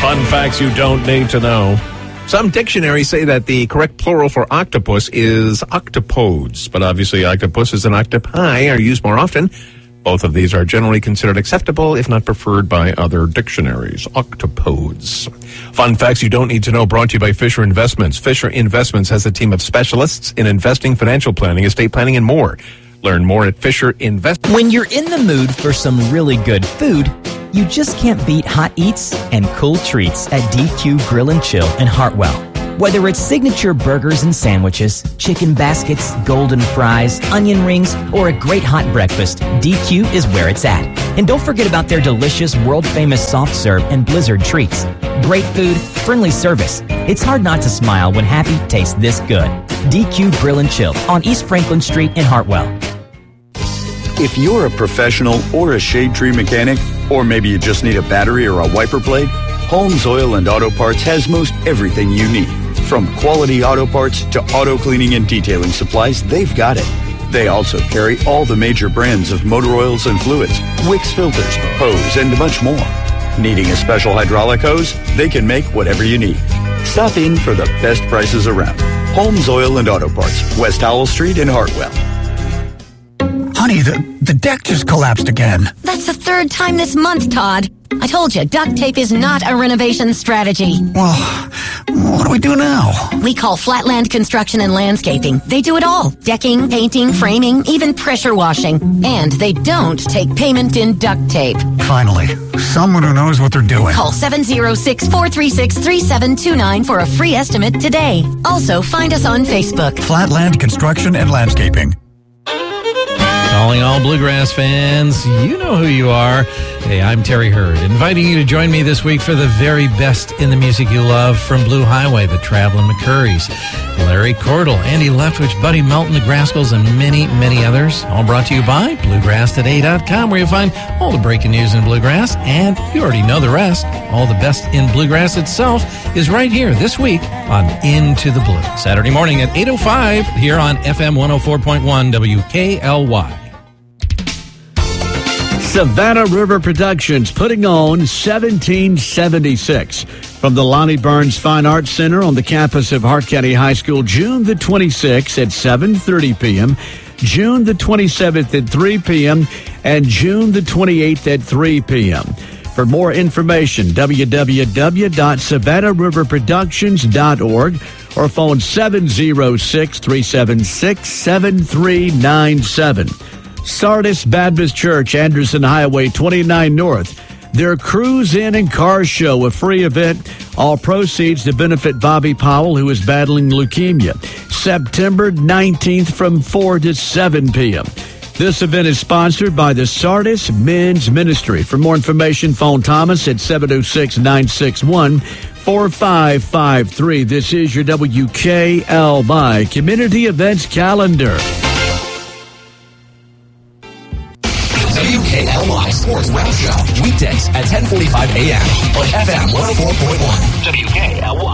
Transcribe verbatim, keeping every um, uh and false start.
Fun facts you don't need to know. Some dictionaries say that the correct plural for octopus is octopodes, but obviously octopus and octopi are used more often. Both of these are generally considered acceptable, if not preferred by other dictionaries. Octopodes. Fun facts you don't need to know, brought to you by Fisher Investments. Fisher Investments has a team of specialists in investing, financial planning, estate planning, and more. Learn more at Fisher Investments. When you're in the mood for some really good food, you just can't beat hot eats and cool treats at D Q Grill and Chill in Hartwell. Whether it's signature burgers and sandwiches, chicken baskets, golden fries, onion rings, or a great hot breakfast, D Q is where it's at. And don't forget about their delicious, world-famous soft serve and blizzard treats. Great food, friendly service. It's hard not to smile when happy tastes this good. D Q Grill and Chill on East Franklin Street in Hartwell. If you're a professional or a shade tree mechanic, or maybe you just need a battery or a wiper blade, Holmes Oil and Auto Parts has most everything you need. From quality auto parts to auto cleaning and detailing supplies, they've got it. They also carry all the major brands of motor oils and fluids, Wix filters, hose, and much more. Needing a special hydraulic hose? They can make whatever you need. Stop in for the best prices around. Holmes Oil and Auto Parts, West Howell Street in Hartwell. Honey, the, the deck just collapsed again. That's the third time this month, Todd. I told you, duct tape is not a renovation strategy. Well, what do we do now? We call Flatland Construction and Landscaping. They do it all. Decking, painting, framing, even pressure washing. And they don't take payment in duct tape. Finally, someone who knows what they're doing. Call seven oh six, four three six, three seven two nine for a free estimate today. Also, find us on Facebook. Flatland Construction and Landscaping. Calling all bluegrass fans, you know who you are. Hey, I'm Terry Hurd, inviting you to join me this week for the very best in the music you love from Blue Highway, the Traveling McCurries, Larry Cordell, Andy Leftwich, Buddy Melton, the Grascals, and many, many others. All brought to you by bluegrass today dot com, where you'll find all the breaking news in bluegrass, and you already know the rest. All the best in bluegrass itself is right here this week on Into the Blue. Saturday morning at eight oh five here on F M one oh four point one W K L Y. Savannah River Productions putting on seventeen seventy-six from the Lonnie Burns Fine Arts Center on the campus of Hart County High School, June the twenty-sixth at seven thirty p.m., June the twenty-seventh at three p.m., and June the twenty-eighth at three p.m. For more information, w w w dot savannah river productions dot org or phone seven oh six, three seven six, seven three nine seven. Sardis Baptist Church, Anderson Highway twenty-nine North. Their Cruise In and Car Show, a free event. All proceeds to benefit Bobby Powell, who is battling leukemia. September nineteenth from four to seven p.m. This event is sponsored by the Sardis Men's Ministry. For more information, phone Thomas at seven oh six, nine six one, four five five three. This is your W K L Y Community Events Calendar. W K L Y Sports Web Show, weekdays at ten forty-five a.m. on F M one oh four point one. W K L Y.